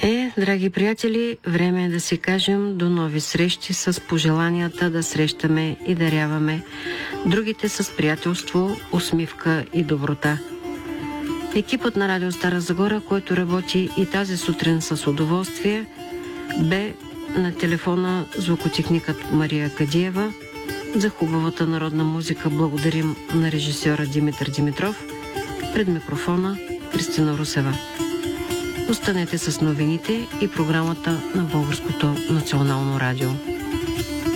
Драги приятели, време е да си кажем до нови срещи с пожеланията да срещаме и даряваме другите с приятелство, усмивка и доброта. Екипът на Радио Стара Загора, който работи и тази сутрин с удоволствие, бе на телефона звукотехникът Мария Кадиева. За хубавата народна музика благодарим на режисьора Димитър Димитров. Пред микрофона Кристина Русева. Останете с новините и програмата на Българското национално радио.